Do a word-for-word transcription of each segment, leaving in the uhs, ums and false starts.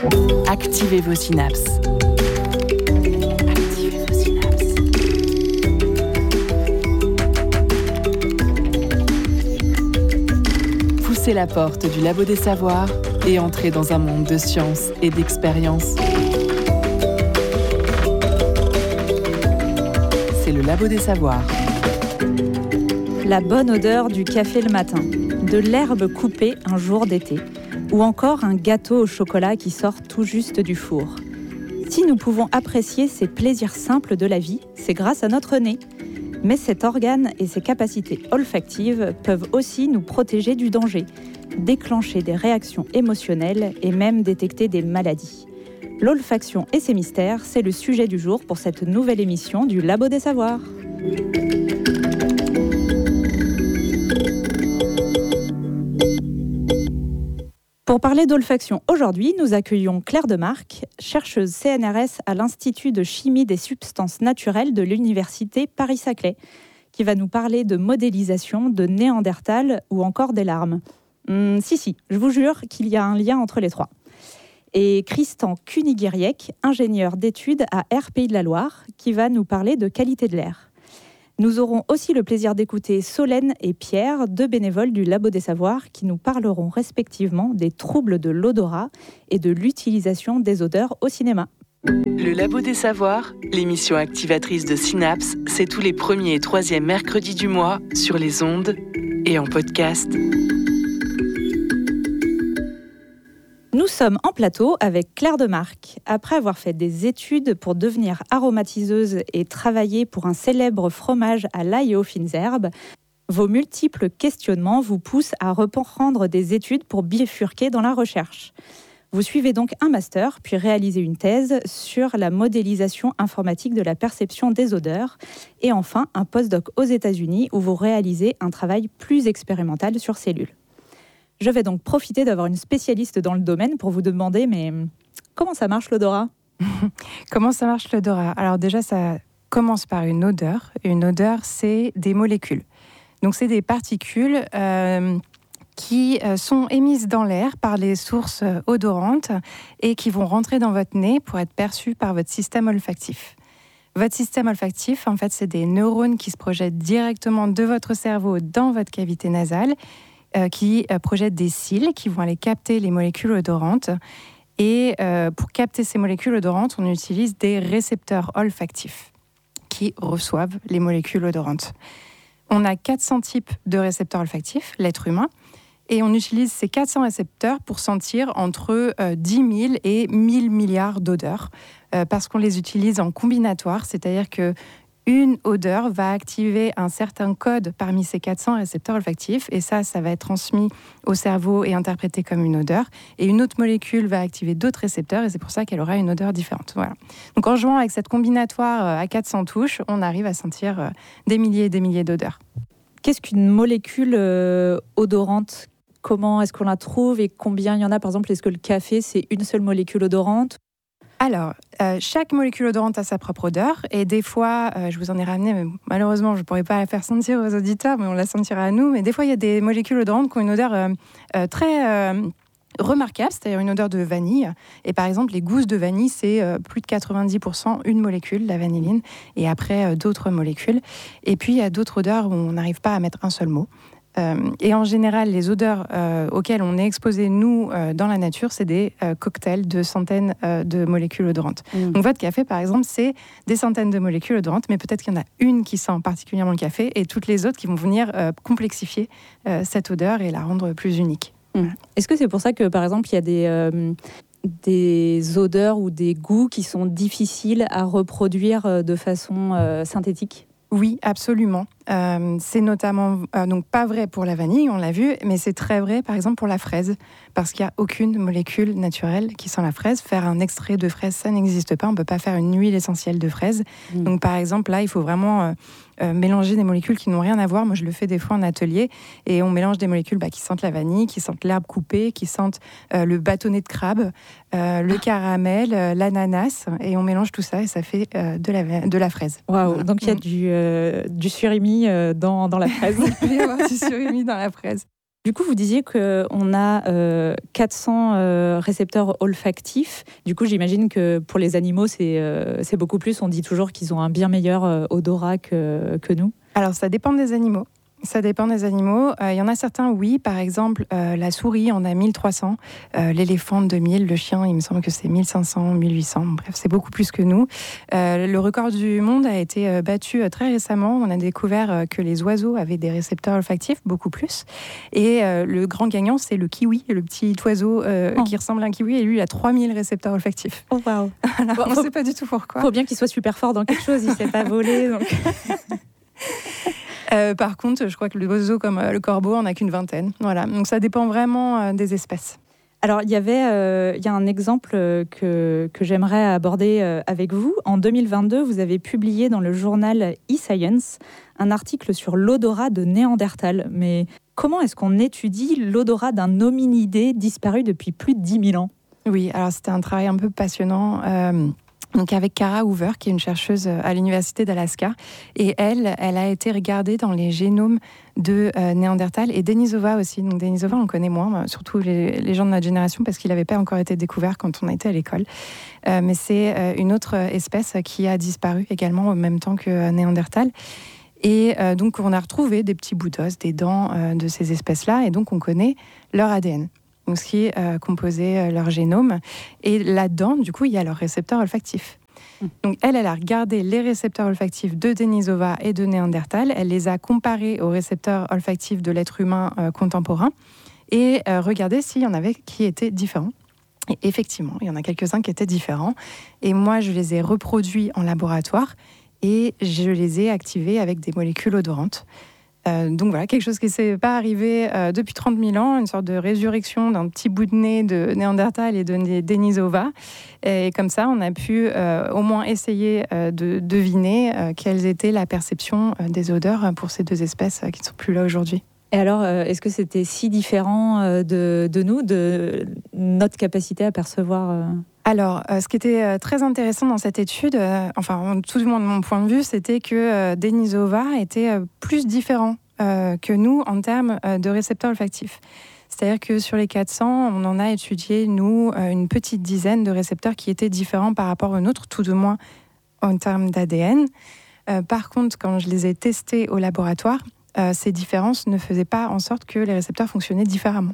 Activez vos synapses. Activez vos synapses. Poussez la porte du Labo des Savoirs et entrez dans un monde de science et d'expérience. C'est le Labo des Savoirs. La bonne odeur du café le matin, de l'herbe coupée un jour d'été, ou encore un gâteau au chocolat qui sort tout juste du four. Si nous pouvons apprécier ces plaisirs simples de la vie, c'est grâce à notre nez. Mais cet organe et ses capacités olfactives peuvent aussi nous protéger du danger, déclencher des réactions émotionnelles et même détecter des maladies. L'olfaction et ses mystères, c'est le sujet du jour pour cette nouvelle émission du Labo des Savoirs. Pour parler d'olfaction aujourd'hui, nous accueillons Claire Demarque, chercheuse C N R S à l'Institut de chimie des substances naturelles de l'Université Paris-Saclay, qui va nous parler de modélisation de Néandertal ou encore des larmes. Hum, si, si, je vous jure qu'il y a un lien entre les trois. Et Christian Kunigiriek, ingénieur d'études à Air Pays de la Loire, qui va nous parler de qualité de l'air. Nous aurons aussi le plaisir d'écouter Solène et Pierre, deux bénévoles du Labo des Savoirs, qui nous parleront respectivement des troubles de l'odorat et de l'utilisation des odeurs au cinéma. Le Labo des Savoirs, l'émission activatrice de Synapse, c'est tous les premiers et troisièmes mercredis du mois sur les ondes et en podcast. Nous sommes en plateau avec Claire Demarque. Après avoir fait des études pour devenir aromatiseuse et travailler pour un célèbre fromage à l'ail et aux fines herbes, vos multiples questionnements vous poussent à reprendre des études pour bifurquer dans la recherche. Vous suivez donc un master, puis réalisez une thèse sur la modélisation informatique de la perception des odeurs, et enfin un postdoc aux États-Unis où vous réalisez un travail plus expérimental sur cellules. Je vais donc profiter d'avoir une spécialiste dans le domaine pour vous demander, mais comment ça marche l'odorat ? Comment ça marche l'odorat ? Alors déjà, ça commence par une odeur. Une odeur, c'est des molécules. Donc c'est des particules euh, qui sont émises dans l'air par les sources odorantes et qui vont rentrer dans votre nez pour être perçues par votre système olfactif. Votre système olfactif, en fait, c'est des neurones qui se projettent directement de votre cerveau dans votre cavité nasale, euh, qui euh, projettent des cils qui vont aller capter les molécules odorantes. Et euh, pour capter ces molécules odorantes, on utilise des récepteurs olfactifs qui reçoivent les molécules odorantes. On a quatre cents types de récepteurs olfactifs, l'être humain, et on utilise ces quatre cents récepteurs pour sentir entre euh, dix mille et mille milliards d'odeurs, euh, parce qu'on les utilise en combinatoire, c'est-à-dire que une odeur va activer un certain code parmi ces quatre cents récepteurs olfactifs, et ça, ça va être transmis au cerveau et interprété comme une odeur. Et une autre molécule va activer d'autres récepteurs, et c'est pour ça qu'elle aura une odeur différente. Voilà. Donc en jouant avec cette combinatoire à quatre cents touches, on arrive à sentir des milliers et des milliers d'odeurs. Qu'est-ce qu'une molécule euh, odorante ? Comment est-ce qu'on la trouve et combien il y en a ? Par exemple, est-ce que le café, c'est une seule molécule odorante ? Alors, euh, chaque molécule odorante a sa propre odeur, et des fois, euh, je vous en ai ramené, mais malheureusement, je ne pourrais pas la faire sentir aux auditeurs, mais on la sentira à nous. Mais des fois, il y a des molécules odorantes qui ont une odeur euh, euh, très euh, remarquable, c'est-à-dire une odeur de vanille. Et par exemple, les gousses de vanille, c'est euh, plus de quatre-vingt-dix pour cent une molécule, la vanilline, et après, euh, d'autres molécules. Et puis, il y a d'autres odeurs où on n'arrive pas à mettre un seul mot. Euh, et en général, les odeurs euh, auxquelles on est exposé, nous, euh, dans la nature, c'est des euh, cocktails de centaines euh, de molécules odorantes. Mmh. Donc votre café, par exemple, c'est des centaines de molécules odorantes, mais peut-être qu'il y en a une qui sent particulièrement le café et toutes les autres qui vont venir euh, complexifier euh, cette odeur et la rendre plus unique. Mmh. Est-ce que c'est pour ça que, par exemple, il y a des... Euh... des odeurs ou des goûts qui sont difficiles à reproduire de façon euh, synthétique ? Oui, absolument. Euh, c'est notamment euh, donc pas vrai pour la vanille, on l'a vu, mais c'est très vrai, par exemple, pour la fraise, parce qu'il n'y a aucune molécule naturelle qui sent la fraise. Faire un extrait de fraise, ça n'existe pas. On ne peut pas faire une huile essentielle de fraise. Mmh. Donc, par exemple, là, il faut vraiment euh, euh, mélanger des molécules qui n'ont rien à voir. Moi, je le fais des fois en atelier, et on mélange des molécules bah, qui sentent la vanille, qui sentent l'herbe coupée, qui sentent euh, le bâtonnet de crabe, euh, le caramel, euh, l'ananas, et on mélange tout ça, et ça fait euh, de, la, de la fraise. Waouh. Voilà. Donc, il y a mmh. du, euh, du surimi dans, dans la fraise. Il peut y avoir du surimi dans la fraise. Du coup, vous disiez qu'on a euh, quatre cents euh, récepteurs olfactifs. Du coup, j'imagine que pour les animaux, c'est, euh, c'est beaucoup plus. On dit toujours qu'ils ont un bien meilleur euh, odorat que, que nous. Alors, ça dépend des animaux. Ça dépend des animaux. Il euh, y en a certains, oui. Par exemple, euh, la souris, on a mille trois cents. Euh, l'éléphant, deux mille. Le chien, il me semble que c'est mille cinq cents, mille huit cents. Bref, c'est beaucoup plus que nous. Euh, le record du monde a été euh, battu euh, très récemment. On a découvert euh, que les oiseaux avaient des récepteurs olfactifs, beaucoup plus. Et euh, le grand gagnant, c'est le kiwi, le petit oiseau euh, oh. qui ressemble à un kiwi. Et lui, il a trois mille récepteurs olfactifs. Oh, waouh. Bon, on ne faut... sait pas du tout pourquoi. Il faut bien qu'il soit super fort dans quelque chose. Il ne sait pas voler, donc... Euh, par contre, je crois que les oiseaux comme euh, le corbeau, on n'a qu'une vingtaine. Voilà. Donc ça dépend vraiment euh, des espèces. Alors, il y avait, euh, il y a un exemple que, que j'aimerais aborder euh, avec vous. En deux mille vingt-deux, vous avez publié dans le journal eScience un article sur l'odorat de Néandertal. Mais comment est-ce qu'on étudie l'odorat d'un hominidé disparu depuis plus de dix mille ans ? Oui, alors c'était un travail un peu passionnant. Euh... Donc avec Kara Hoover, qui est une chercheuse à l'université d'Alaska, et elle, elle a été regardée dans les génomes de euh, Néandertal et Denisova aussi. Donc Denisova, on le connaît moins, surtout les, les gens de notre génération, parce qu'il n'avait pas encore été découvert quand on était à l'école. Euh, mais c'est euh, une autre espèce qui a disparu également au même temps que euh, Néandertal. Et euh, donc on a retrouvé des petits bouts d'os, des dents euh, de ces espèces-là, et donc on connaît leur A D N. Donc, ce qui euh, composait euh, leur génome. Et là-dedans, du coup, il y a leurs récepteurs olfactifs. Mmh. Donc, elle, elle a regardé les récepteurs olfactifs de Denisova et de Néandertal. Elle les a comparés aux récepteurs olfactifs de l'être humain euh, contemporain et euh, regardé s'il y en avait qui étaient différents. Et effectivement, il y en a quelques-uns qui étaient différents. Et moi, je les ai reproduits en laboratoire et je les ai activés avec des molécules odorantes. Euh, donc voilà, quelque chose qui ne s'est pas arrivé euh, depuis trente mille ans, une sorte de résurrection d'un petit bout de nez de Néandertal et de Denisova. Et comme ça, on a pu euh, au moins essayer euh, de deviner euh, quelles étaient la perception euh, des odeurs pour ces deux espèces euh, qui ne sont plus là aujourd'hui. Et alors, euh, est-ce que c'était si différent euh, de, de nous, de notre capacité à percevoir euh... Alors, euh, ce qui était euh, très intéressant dans cette étude, euh, enfin, tout du moins de mon point de vue, c'était que euh, Denisova était euh, plus différent euh, que nous en termes euh, de récepteurs olfactifs. C'est-à-dire que sur les quatre cents, on en a étudié, nous, euh, une petite dizaine de récepteurs qui étaient différents par rapport aux nôtres, tout du moins en termes d'A D N. Euh, par contre, quand je les ai testés au laboratoire, euh, ces différences ne faisaient pas en sorte que les récepteurs fonctionnaient différemment.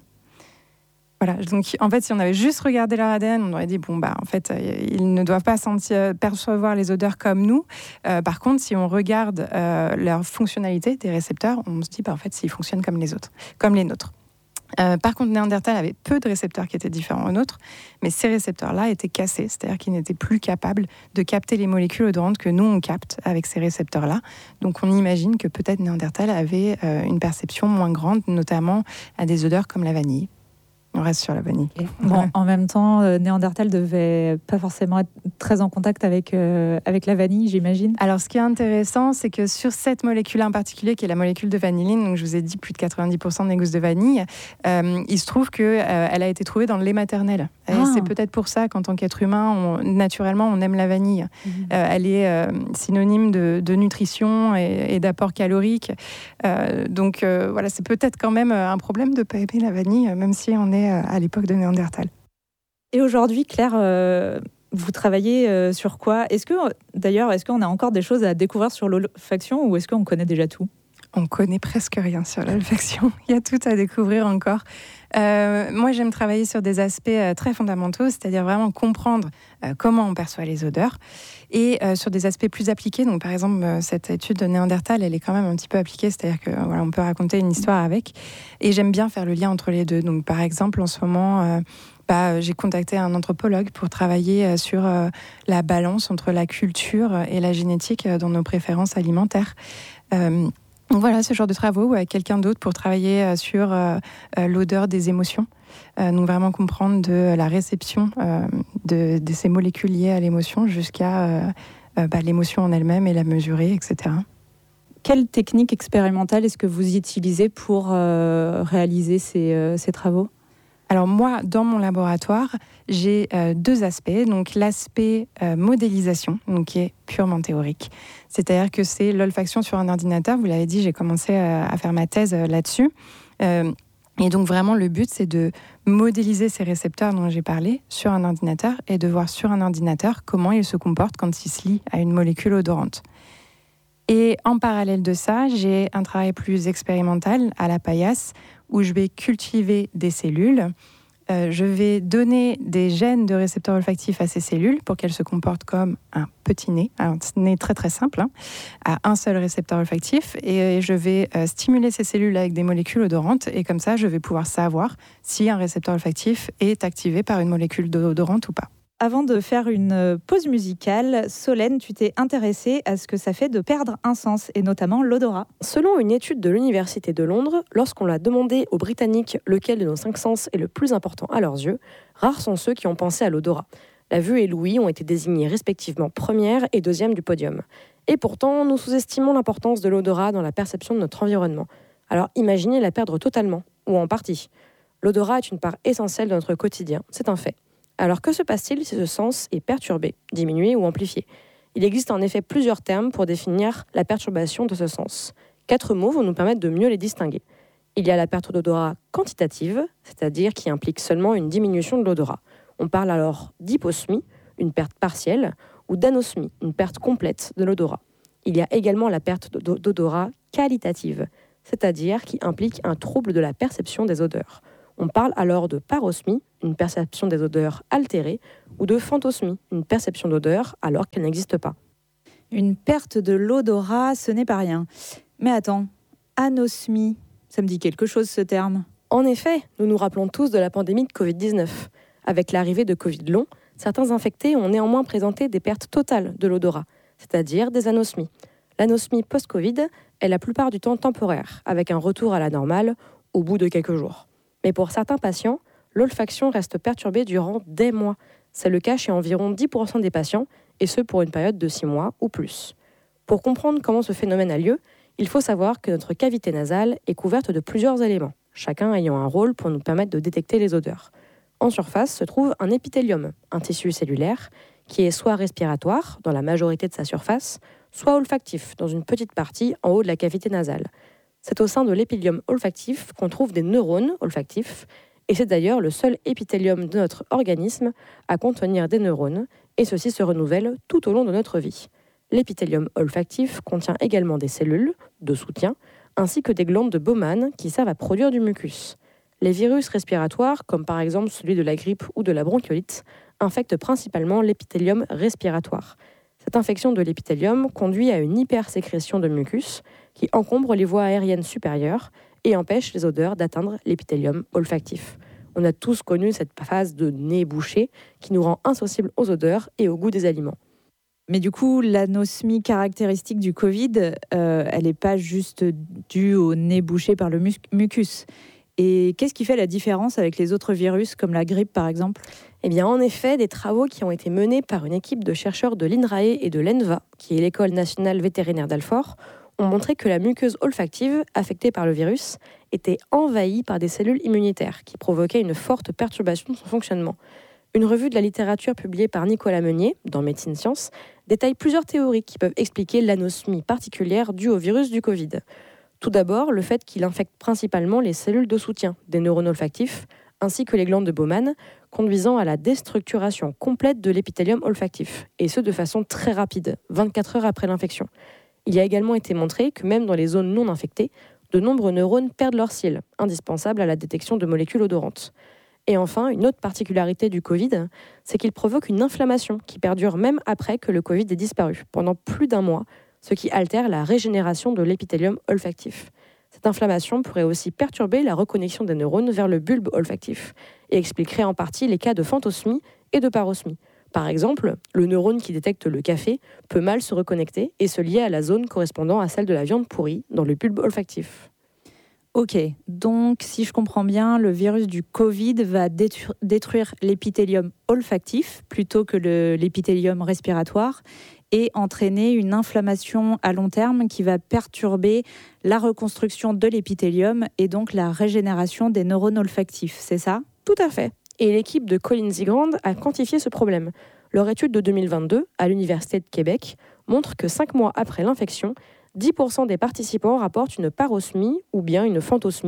Voilà, donc en fait, si on avait juste regardé leur A D N, on aurait dit, bon, bah, en fait, ils ne doivent pas sentir, percevoir les odeurs comme nous. Euh, par contre, si on regarde euh, leur fonctionnalité des récepteurs, on se dit, bah, en fait, s'ils fonctionnent comme les autres, comme les nôtres. Euh, par contre, Néandertal avait peu de récepteurs qui étaient différents aux nôtres, mais ces récepteurs-là étaient cassés, c'est-à-dire qu'ils n'étaient plus capables de capter les molécules odorantes que nous, on capte avec ces récepteurs-là. Donc, on imagine que peut-être Néandertal avait euh, une perception moins grande, notamment à des odeurs comme la vanille. On reste sur la vanille. Bon, en même temps, euh, Néandertal devait pas forcément être très en contact avec, euh, avec la vanille, j'imagine. Alors, ce qui est intéressant, c'est que sur cette molécule en particulier, qui est la molécule de vanilline, donc je vous ai dit plus de quatre-vingt-dix pour cent des gousses de vanille, euh, il se trouve qu'elle euh, a été trouvée dans le lait maternel. Et ah. c'est peut-être pour ça qu'en tant qu'être humain, on, naturellement, on aime la vanille. Mmh. Euh, elle est euh, synonyme de, de nutrition et, et d'apport calorique. Euh, donc, euh, voilà, c'est peut-être quand même un problème de ne pas aimer la vanille, même si on est à l'époque de Néandertal. Et aujourd'hui, Claire, euh, vous travaillez euh, sur quoi ? Est-ce que, d'ailleurs, est-ce qu'on a encore des choses à découvrir sur l'olfaction ou est-ce qu'on connaît déjà tout ? On connaît presque rien sur l'olfaction. Il y a tout à découvrir encore. Euh, moi, j'aime travailler sur des aspects euh, très fondamentaux, c'est-à-dire vraiment comprendre euh, comment on perçoit les odeurs, et euh, sur des aspects plus appliqués. Donc, par exemple, euh, cette étude de Néandertal, elle est quand même un petit peu appliquée, c'est-à-dire que euh, voilà, on peut raconter une histoire avec. Et j'aime bien faire le lien entre les deux. Donc, par exemple, en ce moment, euh, bah, j'ai contacté un anthropologue pour travailler euh, sur euh, la balance entre la culture et la génétique euh, dans nos préférences alimentaires. Euh, Donc voilà, ce genre de travaux, ou avec quelqu'un d'autre pour travailler euh, sur euh, euh, l'odeur des émotions. Euh, donc vraiment comprendre de la réception euh, de, de ces molécules liées à l'émotion jusqu'à euh, euh, bah, l'émotion en elle-même et la mesurer, et cetera. Quelle technique expérimentale est-ce que vous utilisez pour euh, réaliser ces, euh, ces travaux ? Alors moi, dans mon laboratoire, j'ai euh, deux aspects. Donc l'aspect euh, modélisation, donc qui est purement théorique. C'est-à-dire que c'est l'olfaction sur un ordinateur. Vous l'avez dit, j'ai commencé à, à faire ma thèse euh, là-dessus. Euh, Et donc vraiment, le but, c'est de modéliser ces récepteurs dont j'ai parlé sur un ordinateur et de voir sur un ordinateur comment ils se comportent quand ils se lient à une molécule odorante. Et en parallèle de ça, j'ai un travail plus expérimental à la paillasse où je vais cultiver des cellules. Euh, je vais donner des gènes de récepteurs olfactifs à ces cellules pour qu'elles se comportent comme un petit nez, un nez très très simple, hein, à un seul récepteur olfactif. Et je vais euh, stimuler ces cellules avec des molécules odorantes. Et comme ça, je vais pouvoir savoir si un récepteur olfactif est activé par une molécule odorante ou pas. Avant de faire une pause musicale, Solène, tu t'es intéressée à ce que ça fait de perdre un sens, et notamment l'odorat. Selon une étude de l'Université de Londres, lorsqu'on l'a demandé aux Britanniques lequel de nos cinq sens est le plus important à leurs yeux, rares sont ceux qui ont pensé à l'odorat. La vue et l'ouïe ont été désignés respectivement première et deuxième du podium. Et pourtant, nous sous-estimons l'importance de l'odorat dans la perception de notre environnement. Alors imaginez la perdre totalement, ou en partie. L'odorat est une part essentielle de notre quotidien, c'est un fait. Alors que se passe-t-il si ce sens est perturbé, diminué ou amplifié ? Il existe en effet plusieurs termes pour définir la perturbation de ce sens. Quatre mots vont nous permettre de mieux les distinguer. Il y a la perte d'odorat quantitative, c'est-à-dire qui implique seulement une diminution de l'odorat. On parle alors d'hyposmie, une perte partielle, ou d'anosmie, une perte complète de l'odorat. Il y a également la perte d'odorat qualitative, c'est-à-dire qui implique un trouble de la perception des odeurs. On parle alors de parosmie, une perception des odeurs altérée, ou de phantosmie, une perception d'odeur alors qu'elle n'existe pas. Une perte de l'odorat, ce n'est pas rien. Mais attends, anosmie, ça me dit quelque chose ce terme. En effet, nous nous rappelons tous de la pandémie de covid dix-neuf. Avec l'arrivée de Covid long, certains infectés ont néanmoins présenté des pertes totales de l'odorat, c'est-à-dire des anosmies. L'anosmie post-Covid est la plupart du temps temporaire, avec un retour à la normale au bout de quelques jours. Mais pour certains patients, l'olfaction reste perturbée durant des mois. C'est le cas chez environ dix pour cent des patients, et ce pour une période de six mois ou plus. Pour comprendre comment ce phénomène a lieu, il faut savoir que notre cavité nasale est couverte de plusieurs éléments, chacun ayant un rôle pour nous permettre de détecter les odeurs. En surface se trouve un épithélium, un tissu cellulaire, qui est soit respiratoire, dans la majorité de sa surface, soit olfactif, dans une petite partie en haut de la cavité nasale. C'est au sein de l'épithélium olfactif qu'on trouve des neurones olfactifs, et c'est d'ailleurs le seul épithélium de notre organisme à contenir des neurones, et ceux-ci se renouvellent tout au long de notre vie. L'épithélium olfactif contient également des cellules de soutien, ainsi que des glandes de Bowman qui servent à produire du mucus. Les virus respiratoires, comme par exemple celui de la grippe ou de la bronchiolite, infectent principalement l'épithélium respiratoire. Cette infection de l'épithélium conduit à une hypersécrétion de mucus qui encombre les voies aériennes supérieures et empêche les odeurs d'atteindre l'épithélium olfactif. On a tous connu cette phase de nez bouché qui nous rend insensibles aux odeurs et au goût des aliments. Mais du coup, l'anosmie caractéristique du Covid, euh, elle n'est pas juste due au nez bouché par le mus- mucus. Et qu'est-ce qui fait la différence avec les autres virus, comme la grippe par exemple ? Eh bien, en effet, des travaux qui ont été menés par une équipe de chercheurs de l'INRAE et de l'ENVA, qui est l'École nationale vétérinaire d'Alfort, ont montré que la muqueuse olfactive, affectée par le virus, était envahie par des cellules immunitaires qui provoquaient une forte perturbation de son fonctionnement. Une revue de la littérature publiée par Nicolas Meunier, dans Médecine Science, détaille plusieurs théories qui peuvent expliquer l'anosmie particulière due au virus du Covid. Tout d'abord, le fait qu'il infecte principalement les cellules de soutien des neurones olfactifs, ainsi que les glandes de Bowman, conduisant à la déstructuration complète de l'épithélium olfactif, et ce de façon très rapide, vingt-quatre heures après l'infection. Il a également été montré que même dans les zones non infectées, de nombreux neurones perdent leur cils, indispensables à la détection de molécules odorantes. Et enfin, une autre particularité du Covid, c'est qu'il provoque une inflammation qui perdure même après que le Covid ait disparu, pendant plus d'un mois, ce qui altère la régénération de l'épithélium olfactif. Cette inflammation pourrait aussi perturber la reconnexion des neurones vers le bulbe olfactif et expliquerait en partie les cas de phantosmie et de parosmie. Par exemple, le neurone qui détecte le café peut mal se reconnecter et se lier à la zone correspondant à celle de la viande pourrie dans le bulbe olfactif. Ok, donc si je comprends bien, le virus du Covid va détruire, détruire l'épithélium olfactif plutôt que le, l'épithélium respiratoire et entraîner une inflammation à long terme qui va perturber la reconstruction de l'épithélium et donc la régénération des neurones olfactifs, c'est ça ? Tout à fait. Et l'équipe de Colin Zigrand a quantifié ce problème. Leur étude de deux mille vingt-deux à l'Université de Québec montre que cinq mois après l'infection, dix pour cent des participants rapportent une parosmie ou bien une phantosmie,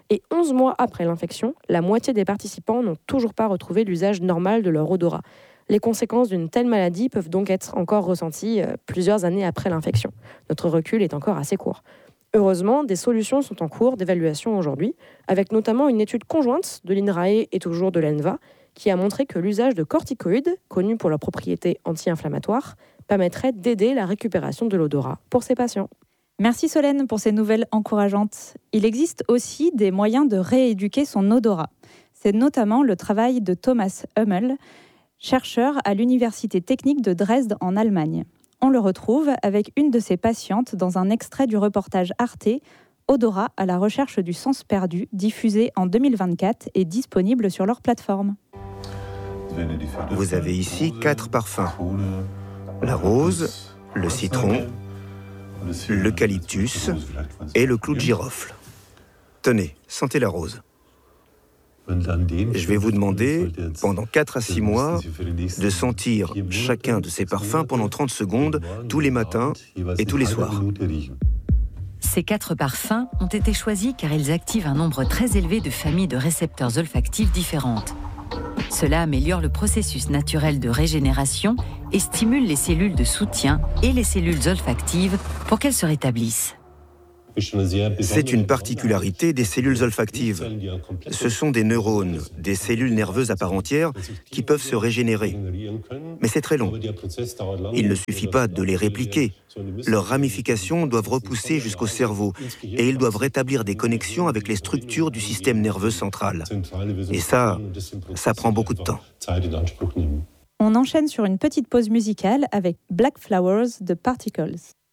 Et onze mois après l'infection, la moitié des participants n'ont toujours pas retrouvé l'usage normal de leur odorat. Les conséquences d'une telle maladie peuvent donc être encore ressenties plusieurs années après l'infection. Notre recul est encore assez court. Heureusement, des solutions sont en cours d'évaluation aujourd'hui, avec notamment une étude conjointe de l'INRAE et toujours de l'E N V A, qui a montré que l'usage de corticoïdes, connus pour leurs propriétés anti-inflammatoires, permettrait d'aider la récupération de l'odorat pour ces patients. Merci Solène pour ces nouvelles encourageantes. Il existe aussi des moyens de rééduquer son odorat. C'est notamment le travail de Thomas Hummel, chercheur à l'Université technique de Dresde en Allemagne. On le retrouve avec une de ses patientes dans un extrait du reportage Arte, Odorat à la recherche du sens perdu, diffusé en deux mille vingt-quatre et disponible sur leur plateforme. Vous avez ici quatre parfums. La rose, le citron, l'eucalyptus et le clou de girofle. Tenez, sentez la rose. Je vais vous demander, pendant quatre à six mois, de sentir chacun de ces parfums pendant trente secondes, tous les matins et tous les soirs. Ces quatre parfums ont été choisis car ils activent un nombre très élevé de familles de récepteurs olfactifs différentes. Cela améliore le processus naturel de régénération et stimule les cellules de soutien et les cellules olfactives pour qu'elles se rétablissent. C'est une particularité des cellules olfactives. Ce sont des neurones, des cellules nerveuses à part entière qui peuvent se régénérer. Mais c'est très long. Il ne suffit pas de les répliquer. Leurs ramifications doivent repousser jusqu'au cerveau et ils doivent rétablir des connexions avec les structures du système nerveux central. Et ça, ça prend beaucoup de temps. On enchaîne sur une petite pause musicale avec Black Flowers de Particles.